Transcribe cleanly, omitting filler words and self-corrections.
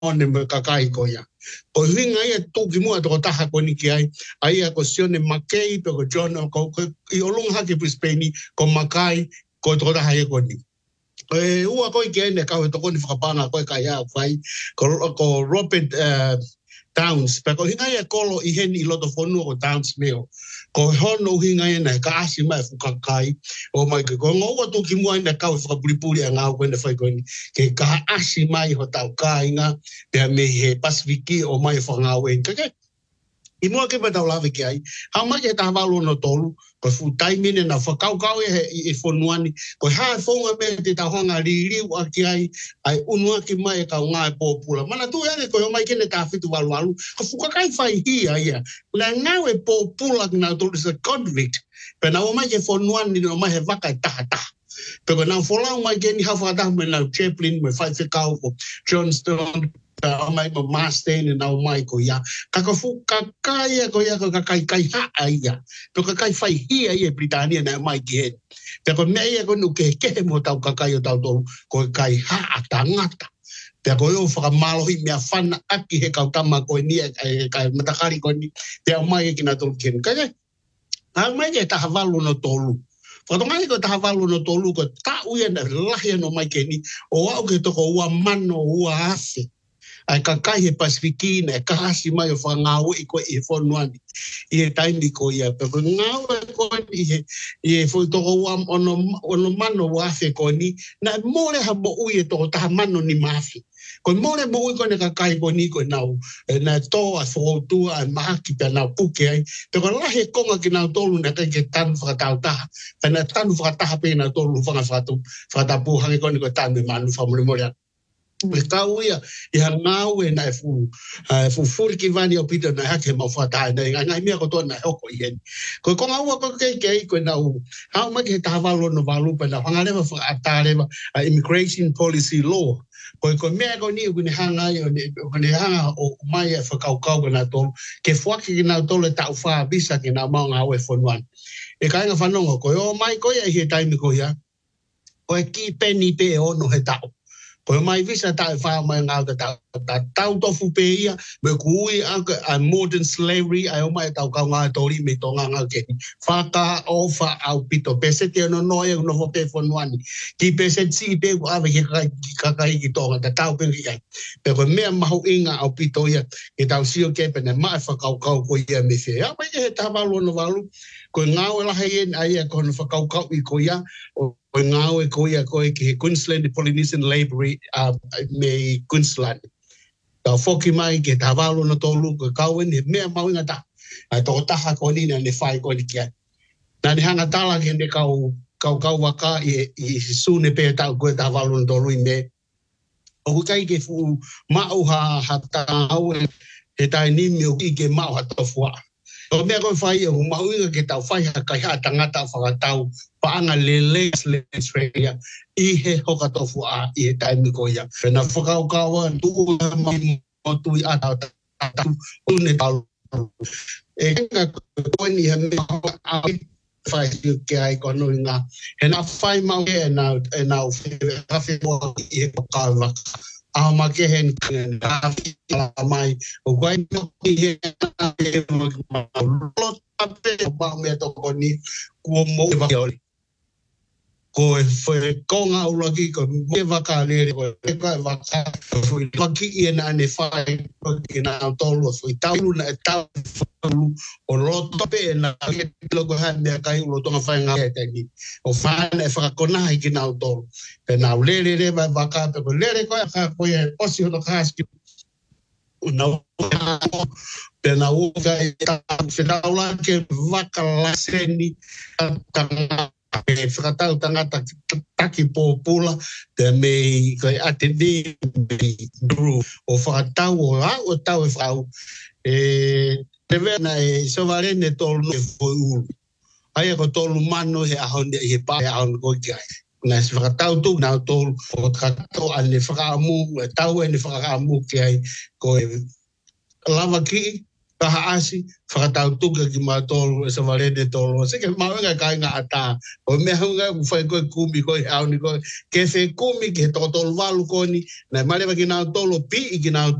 one me kakai ko ia. Ko hinga ia tuki mua toko taha ko ni ki ai ko sione makei pe ko John ko I olung haki Brisbane ko makai ko toko taha ia ko ni. Ua ko I ne kau toko ni whakapanga ko kai ia whai ko Robert Downs, pe ko hinga ia kolo I heni I loto whonua ko Downs meo. Ko hono hinga ia na ka asi mai whukakai. O mai ko ngau tuki mua ina kau whakapuripuri a ngau ko ina whai ko ni. Ke ka asi mai ho tau ka inga te me he Pasifiki o mai whangau e. Kake, I mua ke patau lawe ki ai. Hau mai ke tahawalo no tolu. Ko fu taimine na whakaukau e whonuani. Ko haa whonga me te tahonga ririu a ki ai. Ai unua ki mai e kau ngā e pōpula. Mana tu ane ko mai kene tā whitu walu. Ko fukakai whai hia ia. La ngau e pōpula ki nā tolu sa convict. Pena o mai ke whonuani no mai he waka e taha taha. Pero nā wholau mai ke ni hawhataha me nā Chaplin me whai whikau ko John Stone. O mai mo Marsden e nau mai ko ia. Kaka fu kakai ko ia ko kakai kai haa ia. Pero kakai whai hia ia Britania na mai ki he. Pero mea ia ko nuke kehe mo tau kakai o tau tolu ko kai haa tangata. Pero ko eu whakamalohi mea whana aki he kautama ko ni kai matakari ko ni. Pero mai e kina tolu kenu. Kaya, hau mai ke taha walu no tolu. Whatongai ko taha walu no tolu ko ta uia na lahia no mai ke ni. O au ke toko ua mano ua afe. Ai kakai he Pasifiki na kahasi mai o whangau I ko I whonuani. I he taimi ko ia. Pero ngau e ko I he whaitoko uam ono mano wafe ko ni. Na mole ha mo ui e toko taha mano ni maafi. Ko mole mo ui ko ne kakai ko ni ko nau. Na toa whautua a mahaki pe nau puke ai. Pero lahe konga ki nau tolu na kai ke tanu whakatau taha. Pena tanu whakataha pe nau tolu whakatapu hangi ko ni ko tanu manu whamure moriak. E kau ia, I ha ngau e na e fu furiki vani o pita na hake mau whatai na ngai mea ko toa na hoko I heni. Ko konga ua ko kei ko nau, hau maki he tahawalo no walu pa na whangarewa whakatarewa immigration policy law. Ko mea ko ni kune hanga I kune hanga o mai e whakaukau na tolu, ke whaki ki nau tolu e tau whaa bisa ki nau maunga au e whonuan. E kainga whanonga ko o mai ko ia I he taimi ko ia, ko e ki peni pe e ono he tau. Ko mai visa tau wha mai ngau ka tau tofu pe ia, me kui a modern slavery, ai o mai tau kau ngā tori me tō ngā ke. Whaka ofa au pito, pese te ono noia uno ho pe whonuani. Ki pese ti pe ku awe ki kakai ki tōnga, ta tau pe ki ai. Pe ko mea mahu inga au pito ia, ke tau sio kepe ne mai whakau ko ia me whea. Ia mai he tawalu ono walu, ko ngau e lahe ien ai e kono whakau I ko ia, o ngau e ko ia ko ki he Queensland Polynesian Labour me Queensland. Tau whoki mai ke tawalu no tolu ko kauen he mea mau inga ta. Ai toko taha ko ni na ne whai ko ni kia. Nā ni hanga tala ke ne kau waka I sune pe tau koe tawalu no tolu I me. O kukai ke fu mau ha tau he tai nimi o ki ke mau ha tofua. O mea koe whai e hu mau inga ke tau whai ha kai ha tangata whakatau paanga le Australia I he hoka tofu I he taimi ko ia. Pena whakaukawa tuu mai mo tui atau une tau. E kenga koe ni he mea ai whai ke ai kono inga. He na whai mau e nau hawhi mo I he pokawa. Aho ma ke hen hawhi mai. O koe ni he lot ape o mea toko ni kua mo e wakiori. Ko e konga ulaki ko me waka lere ko e ka waka ko laki I na ne whai ko na tolu so I taulu na e taulu o loto pe na ke logo ha me kai ulo tonga whai nga e teki o whana e whakakona I ki na tolu pe na lere re waka pe ko lere ko ko e osi hono kaski na pe na uka e whetaula ke waka laseni tanga e whakatau tangata taki pōpula te mei kai atene mei duru o whakatau o la o tau e whau te vena e sovarene tolu e whoi ulu ai ko tolu mano he ahonde he pa ahon ko kai na se whakatau tu na tolu o kakatau ane whakaamu e tau ane whakaamu ki ai ko e lava ki kaha asi whakatau tuka ki mātolo e sa walene tolo. Se ke mawenga kai ngā ata. O mea hunga whai koe kumi koe au ni koe. Ke whe kumi ki he tokotolo walu koe ni. Nai marewa ki nāu tolo pi i ki nāu